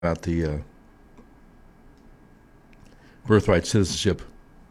about the birthright citizenship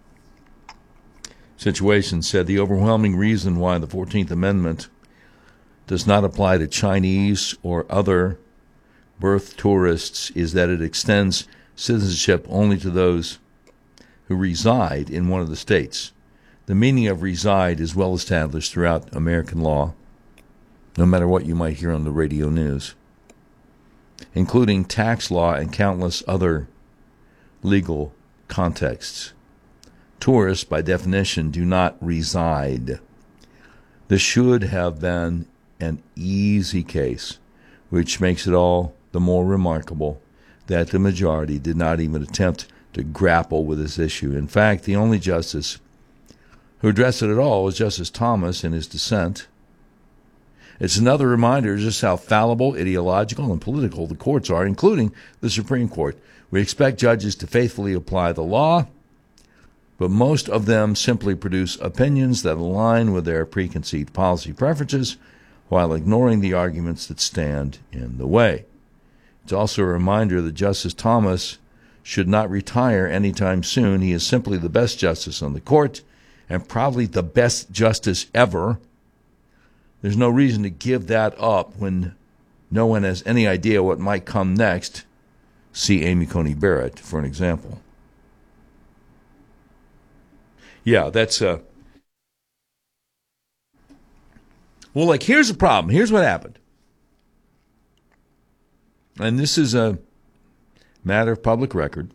situation, said the overwhelming reason why the 14th Amendment does not apply to Chinese or other birth tourists is that it extends citizenship only to those who reside in one of the states. The meaning of reside is well established throughout American law, no matter what you might hear on the radio news, including tax law and countless other legal contexts. Tourists, by definition, do not reside. This should have been an easy case, which makes it all the more remarkable that the majority did not even attempt to grapple with this issue. In fact, the only justice who addressed it at all was Justice Thomas in his dissent. It's another reminder just how fallible, ideological, and political the courts are, including the Supreme Court. We expect judges to faithfully apply the law, but most of them simply produce opinions that align with their preconceived policy preferences while ignoring the arguments that stand in the way. It's also a reminder that Justice Thomas should not retire anytime soon. He is simply the best justice on the court and probably the best justice ever. There's no reason to give that up when no one has any idea what might come next. See Amy Coney Barrett for an example. Yeah, that's well, like, here's the problem. Here's what happened. And this is a matter of public record.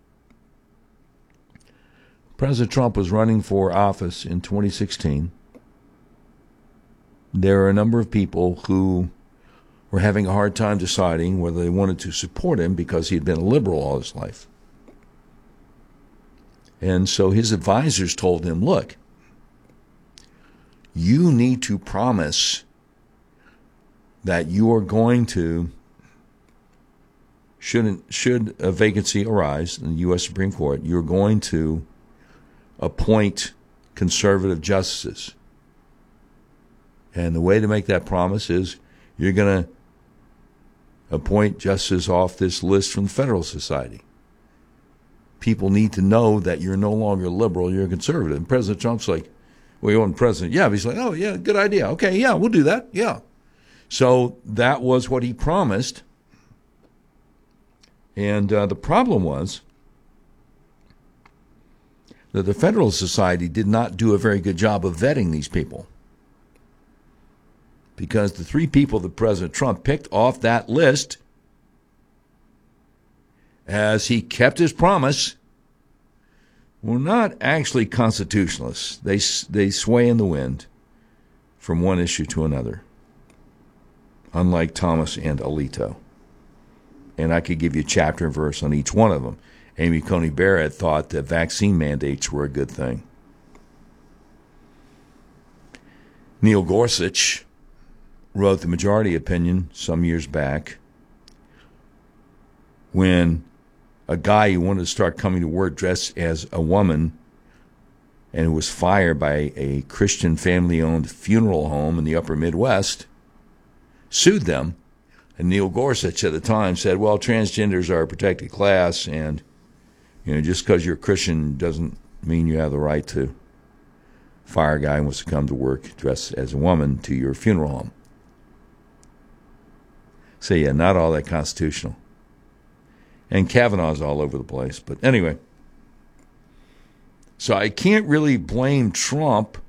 President Trump was running for office in 2016. There are a number of people who were having a hard time deciding whether they wanted to support him because he had been a liberal all his life. And so his advisors told him, look, you need to promise that you are going to, should a vacancy arise in the U.S. Supreme Court, you're going to appoint conservative justices. And the way to make that promise is you're going to appoint justices off this list from the Federal Society. People need to know that you're no longer liberal, you're a conservative. And President Trump's like, well, you want president? Yeah. But he's like, oh, yeah, good idea. Okay, yeah, we'll do that. Yeah. So that was what he promised. And the problem was that the Federal Society did not do a very good job of vetting these people. Because the three people that President Trump picked off that list, as he kept his promise, were not actually constitutionalists. They sway in the wind from one issue to another, unlike Thomas and Alito. And I could give you chapter and verse on each one of them. Amy Coney Barrett thought that vaccine mandates were a good thing. Neil Gorsuch wrote the majority opinion some years back when a guy who wanted to start coming to work dressed as a woman and who was fired by a Christian family-owned funeral home in the upper Midwest sued them. And Neil Gorsuch at the time said, well, transgenders are a protected class, and just because you're a Christian doesn't mean you have the right to fire a guy who wants to come to work dressed as a woman to your funeral home. So, yeah, not all that constitutional. And Kavanaugh's all over the place. But anyway, so I can't really blame Trump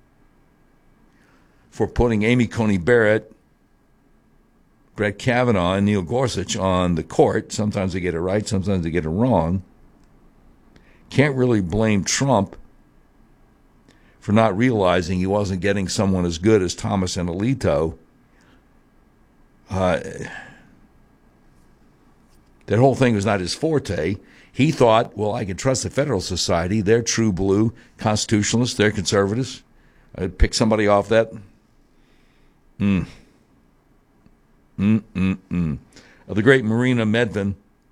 for putting Amy Coney Barrett, Brett Kavanaugh, and Neil Gorsuch on the court. Sometimes they get it right, sometimes they get it wrong. Can't really blame Trump for not realizing he wasn't getting someone as good as Thomas and Alito. That whole thing was not his forte. He thought, well, I can trust the Federal Society. They're true blue constitutionalists. They're conservatives. I'd pick somebody off that. The great Marina Medvin,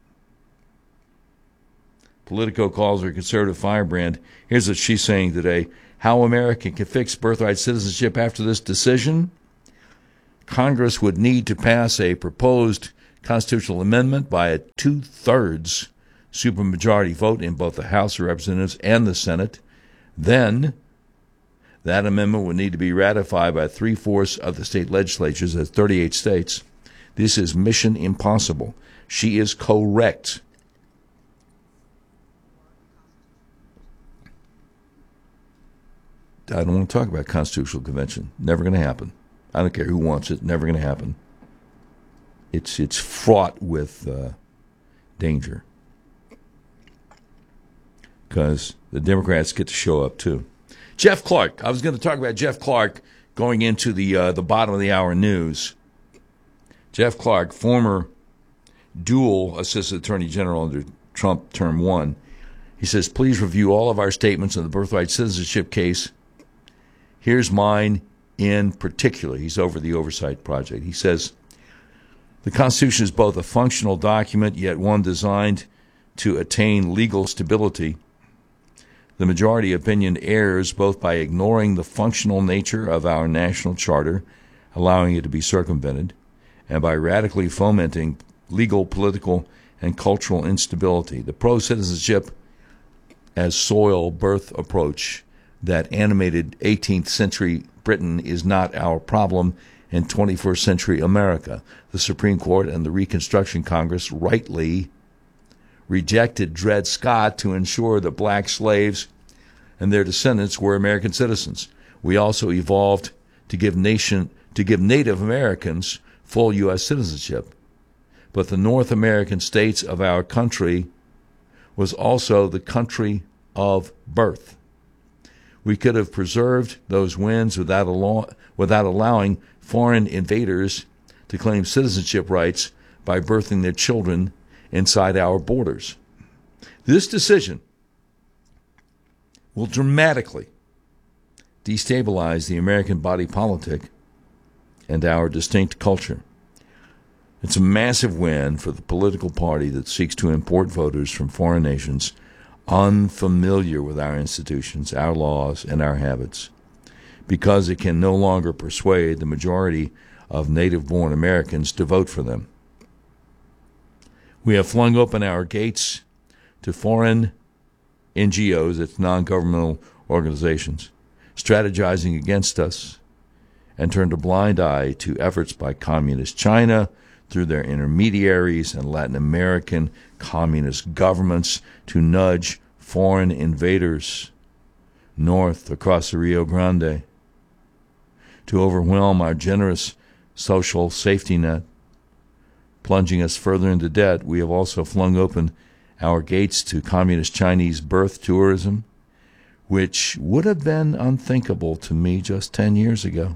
Politico calls her a conservative firebrand. Here's what she's saying today. How America can fix birthright citizenship after this decision? Congress would need to pass a proposed constitutional amendment by a 2/3 supermajority vote in both the House of Representatives and the Senate, then that amendment would need to be ratified by 3/4 of the state legislatures, that's 38 states. This is mission impossible. She is correct. I don't want to talk about Constitutional Convention. Never going to happen. I don't care who wants it. Never going to happen. It's fraught with danger because the Democrats get to show up too. Jeff Clark. I was going to talk about Jeff Clark going into the bottom of the hour news. Jeff Clark, former dual Assistant Attorney General under Trump Term 1, he says, please review all of our statements on the birthright citizenship case. Here's mine in particular. He's over the Oversight Project. He says, the Constitution is both a functional document, yet one designed to attain legal stability. The majority opinion errs both by ignoring the functional nature of our national charter, allowing it to be circumvented, and by radically fomenting legal, political, and cultural instability. The pro-citizenship as soil birth approach that animated 18th century Britain is not our problem in 21st century America. The Supreme Court and the Reconstruction Congress rightly rejected Dred Scott to ensure that black slaves and their descendants were American citizens. We also evolved to give Native Americans full U.S. citizenship. But the North American states of our country was also the country of birth. We could have preserved those wins without allowing foreign invaders to claim citizenship rights by birthing their children inside our borders. This decision will dramatically destabilize the American body politic and our distinct culture. It's a massive win for the political party that seeks to import voters from foreign nations unfamiliar with our institutions, our laws, and our habits, because it can no longer persuade the majority of native-born Americans to vote for them. We have flung open our gates to foreign NGOs, that's non-governmental organizations, strategizing against us, and turned a blind eye to efforts by Communist China through their intermediaries and Latin American communist governments to nudge foreign invaders north across the Rio Grande, to overwhelm our generous social safety net, plunging us further into debt. We have also flung open our gates to communist Chinese birth tourism, which would have been unthinkable to me just 10 years ago.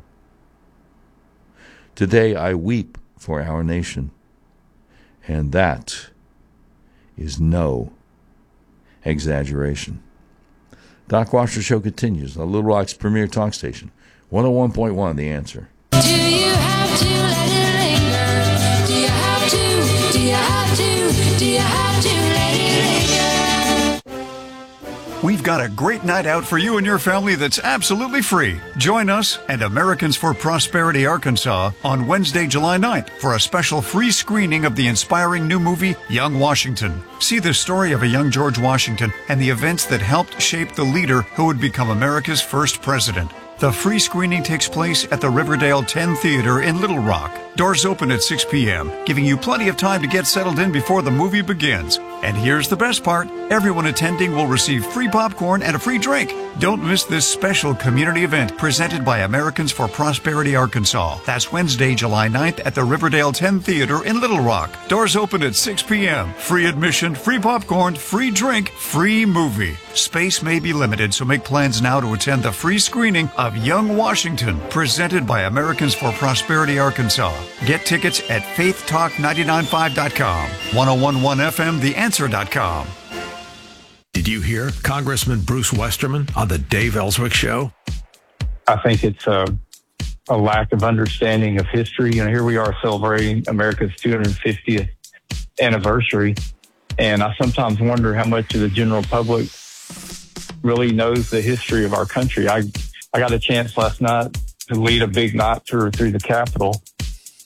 Today I weep for our nation, and that is no exaggeration. Doc Washer Show continues on Little Rock's premier talk station, 101.1 The Answer. Do you have to let it linger? Do you have to? Do you have to? Do you have to let it linger? We've got a great night out for you and your family that's absolutely free. Join us and Americans for Prosperity Arkansas on Wednesday, July 9th for a special free screening of the inspiring new movie, Young Washington. See the story of a young George Washington and the events that helped shape the leader who would become America's first president. The free screening takes place at the Riverdale 10 Theater in Little Rock. Doors open at 6 p.m., giving you plenty of time to get settled in before the movie begins. And here's the best part. Everyone attending will receive free popcorn and a free drink. Don't miss this special community event presented by Americans for Prosperity Arkansas. That's Wednesday, July 9th at the Riverdale 10 Theater in Little Rock. Doors open at 6 p.m. Free admission, free popcorn, free drink, free movie. Space may be limited, so make plans now to attend the free screening of Young Washington, presented by Americans for Prosperity Arkansas. Get tickets at faithtalk995.com, 1011 FM, theanswer.com. Did you hear Congressman Bruce Westerman on the Dave Ellswick Show? I think it's a lack of understanding of history. You know, here we are celebrating America's 250th anniversary, and I sometimes wonder how much of the general public really knows the history of our country. I got a chance last night to lead a big night tour through the Capitol,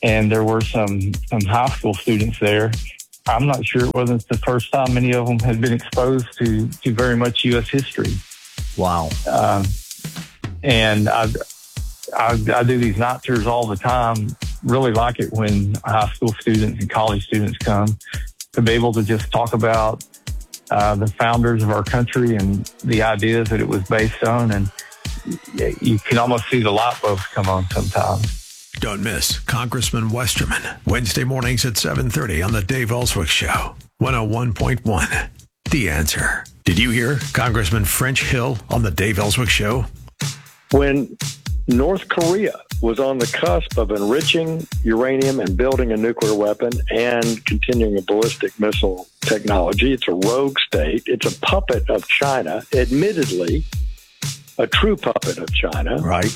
and there were some high school students there. I'm not sure it wasn't the first time many of them had been exposed to very much U.S. history. Wow. And I do these night tours all the time. Really like it when high school students and college students come to be able to just talk about the founders of our country and the ideas that it was based on. And you can almost see the light bulbs come on sometimes. Don't miss Congressman Westerman, Wednesday mornings at 7:30 on the Dave Ellswick Show, 101.1. The Answer. Did you hear Congressman French Hill on the Dave Ellswick Show? When North Korea was on the cusp of enriching uranium and building a nuclear weapon and continuing a ballistic missile technology, it's a rogue state. It's a puppet of China, admittedly, a true puppet of China. Right.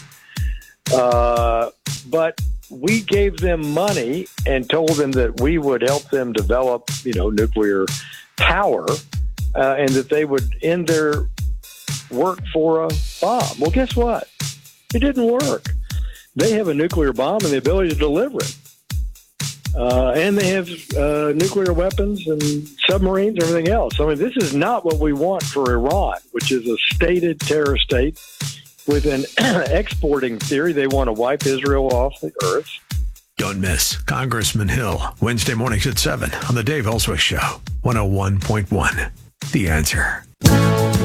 But we gave them money and told them that we would help them develop, nuclear power, and that they would end their work for a bomb. Well, guess what? It didn't work. They have a nuclear bomb and the ability to deliver it. And they have nuclear weapons and submarines and everything else. I mean, this is not what we want for Iran, which is a stated terror state with an exporting theory. They want to wipe Israel off the earth. Don't miss Congressman Hill, Wednesday mornings at 7 on the Dave Ellswick Show, 101.1. The Answer.